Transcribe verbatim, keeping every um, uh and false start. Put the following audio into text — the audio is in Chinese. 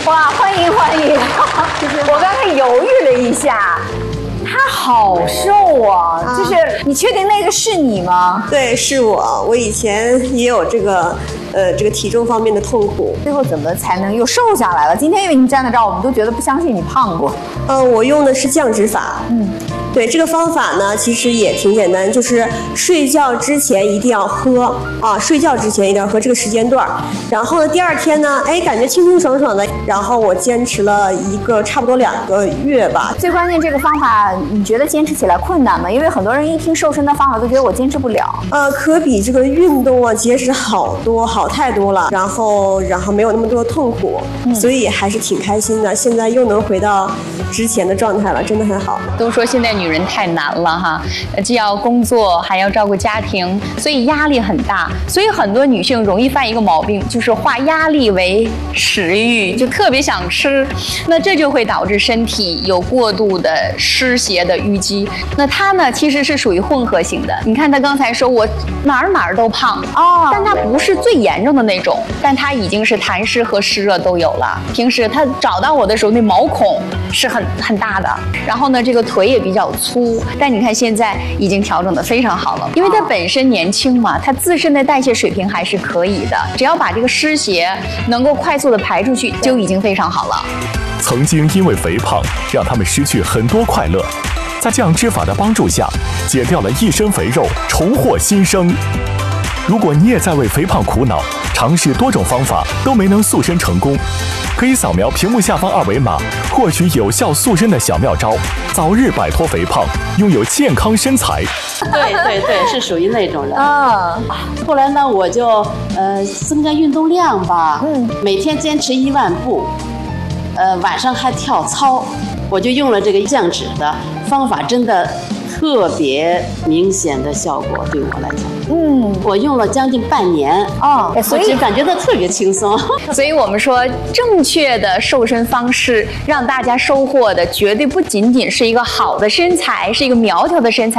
哇，欢迎欢迎！我刚才犹豫了一下。他好瘦啊！啊就是你确定那个是你吗？ 对，是我。我以前也有这个，呃，这个体重方面的痛苦。 最后怎么才能又瘦下来了？今天因为你站在这儿，我们都觉得不相信你胖过。 呃，我用的是降脂法。嗯。对，这个方法呢，其实也挺简单，就是睡觉之前一定要喝啊，睡觉之前一定要喝这个时间段。然后呢，第二天呢，哎，感觉清清爽爽的。然后我坚持了一个差不多两个月吧。 最关键这个方法，你觉得坚持起来困难吗？因为很多人一听瘦身的方法都觉得我坚持不了。 呃，可比这个运动啊节食好多，好太多了。然后，然后没有那么多痛苦，嗯、所以还是挺开心的。现在又能回到之前的状态了，真的很好。 都说现在女人太难了哈，既要工作还要照顾家庭，所以压力很大。所以很多女性容易犯一个毛病，就是化压力为食欲，就特别想吃。那这就会导致身体有过度的湿邪的淤积。那她呢，其实是属于混合型的。你看她刚才说我哪儿哪儿都胖哦，但她不是最严重的那种，但她已经是痰湿和湿热都有了。平时她找到我的时候，那毛孔是很很大的，然后呢，这个腿也比较粗。但你看现在已经调整得非常好了，因为她本身年轻嘛，她自身的代谢水平还是可以的，只要把这个湿邪能够快速的排出去，就已经非常好了。 曾经因为肥胖让他们失去很多快乐，在降脂法的帮助下，解掉了一身肥肉，重获新生。如果你也在为肥胖苦恼，尝试多种方法都没能塑身成功，可以扫描屏幕下方二维码，获取有效塑身的小妙招，早日摆脱肥胖，拥有健康身材。 对对对，是属于那种人啊。后来呢，我就呃增加运动量吧，嗯，每天坚持一万步，呃晚上还跳操，我就用了这个降脂的方法，真的特别明显的效果，对我来讲。嗯，我用了将近半年哦，所以感觉到特别轻松。 所以我们说，正确的瘦身方式，让大家收获的绝对不仅仅是一个好的身材，是一个苗条的身材。